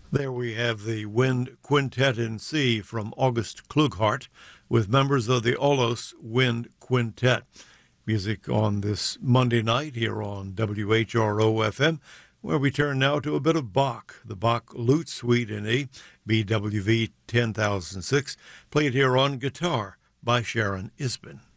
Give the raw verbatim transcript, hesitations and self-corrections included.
There we have the Wind Quintet in C from August Klughart with members of the Olos Wind Quintet. Music on this Monday night here on W H R O F M, where we turn now to a bit of Bach, the Bach Lute Suite in E, B W V ten thousand six, played here on guitar by Sharon Isbin.